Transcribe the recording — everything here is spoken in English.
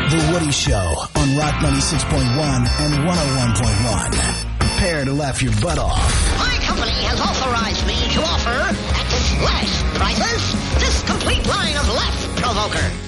The Woody Show on Rock 96.1 and 101.1. Prepare to laugh your butt off. My company has authorized me to offer, at its last prices, this complete line of Laugh Provoker.